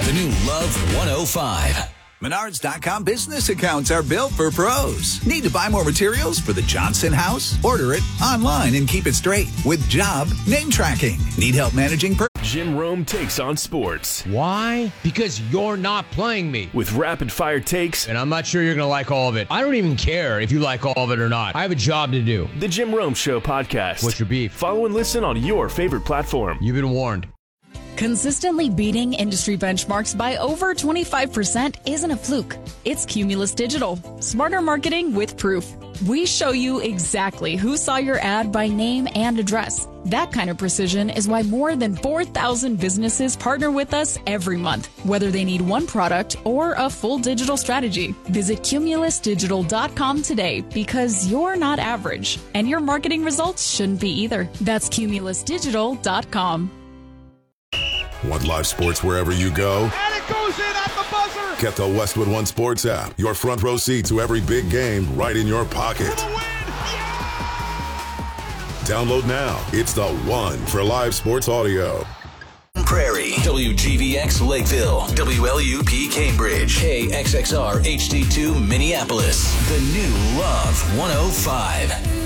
The new Love 105. Menards.com business accounts are built for pros. Need to buy more materials for the Johnson house? Order it online and keep it straight with Job Name Tracking. Need help managing Jim Rome takes on sports. Why? Because you're not playing me. With rapid-fire takes. And I'm not sure you're going to like all of it. I don't even care if you like all of it or not. I have a job to do. The Jim Rome Show podcast. What's your beef? Follow and listen on your favorite platform. You've been warned. Consistently beating industry benchmarks by over 25% isn't a fluke. It's Cumulus Digital. Smarter marketing with proof. We show you exactly who saw your ad by name and address. That kind of precision is why more than 4,000 businesses partner with us every month, whether they need one product or a full digital strategy. Visit cumulusdigital.com today because you're not average, and your marketing results shouldn't be either. That's cumulusdigital.com. Want live sports wherever you go? And it goes in at the buzzer! Get the Westwood One Sports app. Your front row seat to every big game right in your pocket. For the win! Yeah! Download now. It's the one for live sports audio. Prairie, WGVX Lakeville, WLUP Cambridge, KXXR HD2 Minneapolis. The new Love 105.